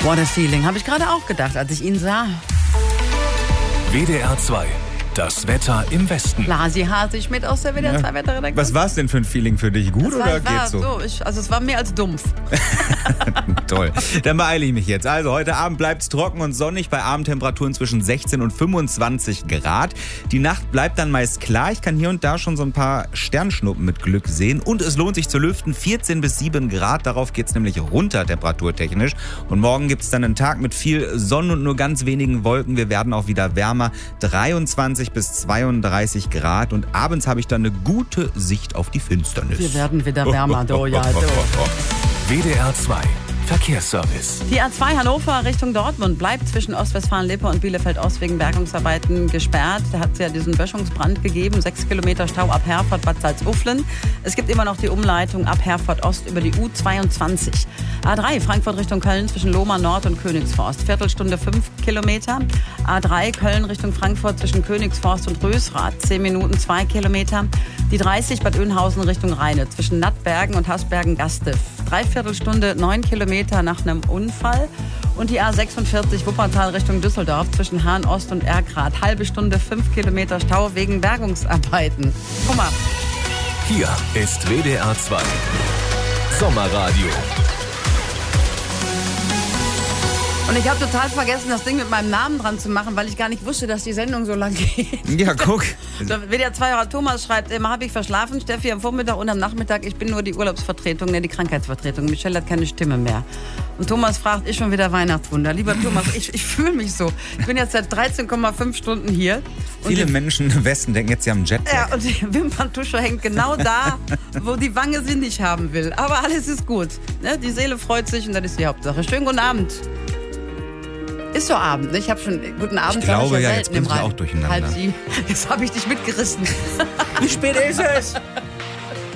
What a feeling, habe ich gerade auch gedacht, als ich ihn sah. WDR 2, das Wetter im Westen. Lasi Hasig mit aus der WDR 2 Wetterredaktion. Was war es denn für ein Feeling für dich? Gut oder geht's so? Also es war mehr als dumpf. Toll. Dann beeile ich mich jetzt. Also heute Abend bleibt es trocken und sonnig bei Abendtemperaturen zwischen 16 und 25 Grad. Die Nacht bleibt dann meist klar. Ich kann hier und da schon so ein paar Sternschnuppen mit Glück sehen. Und es lohnt sich zu lüften. 14 bis 7 Grad. Darauf geht es nämlich runter temperaturtechnisch. Und morgen gibt es dann einen Tag mit viel Sonne und nur ganz wenigen Wolken. Wir werden auch wieder wärmer. 23 bis 32 Grad. Und abends habe ich dann eine gute Sicht auf die Finsternis. Wir werden wieder wärmer, do. WDR 2, Verkehrsservice. Die A2 Hannover Richtung Dortmund bleibt zwischen Ostwestfalen-Lippe und Bielefeld-Ost wegen Bergungsarbeiten gesperrt. Da hat es ja diesen Böschungsbrand gegeben. 6 Kilometer Stau ab Herford, Bad Salzuflen. Es gibt immer noch die Umleitung ab Herford-Ost über die U22. A3 Frankfurt Richtung Köln zwischen Lohmar Nord und Königsforst. Viertelstunde 5 Kilometer. A3 Köln Richtung Frankfurt zwischen Königsforst und Rösrath. 10 Minuten 2 Kilometer. Die 30 Bad Oeynhausen Richtung Rheine zwischen Nattbergen und Hasbergen-Gastev. Dreiviertelstunde 9 Kilometer nach einem Unfall. Und die A46 Wuppertal Richtung Düsseldorf zwischen Hahn Ost und Erkrath. Halbe Stunde 5 Kilometer Stau wegen Bergungsarbeiten. Guck mal. Hier ist WDR 2 Sommerradio. Und ich habe total vergessen, das Ding mit meinem Namen dran zu machen, weil ich gar nicht wusste, dass die Sendung so lang geht. Ja, guck. So, WDR 2 Thomas schreibt, immer habe ich verschlafen, Steffi am Vormittag und am Nachmittag, ich bin nur die Urlaubsvertretung, die Krankheitsvertretung. Michelle hat keine Stimme mehr. Und Thomas fragt, ist schon wieder Weihnachtswunder? Lieber Thomas, ich fühle mich so. Ich bin jetzt seit 13,5 Stunden hier. Viele Menschen im Westen denken jetzt, sie haben einen Jetlag. Ja, und die Wimperntusche hängt genau da, wo die Wange sie nicht haben will. Aber alles ist gut. Ne? Die Seele freut sich und das ist die Hauptsache. Schönen guten Abend. Ist so Abend, ne? Ich habe schon guten Abend. Ich glaube, ja, selten jetzt bin ich auch durcheinander. Halb 7. Jetzt habe ich dich mitgerissen. Wie spät ist es?